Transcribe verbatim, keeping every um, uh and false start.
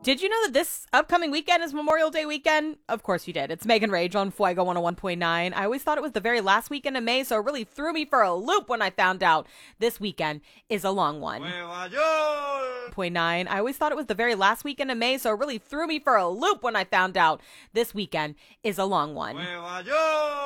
Did you know that this upcoming weekend is Memorial Day weekend? Of course you did. It's Megan Rage on Fuego one oh one point nine. I always thought it was the very last weekend of May, so it really threw me for a loop when I found out this weekend is a long one. Point nine. I always thought it was the very last weekend of May, so it really threw me for a loop when I found out this weekend is a long one.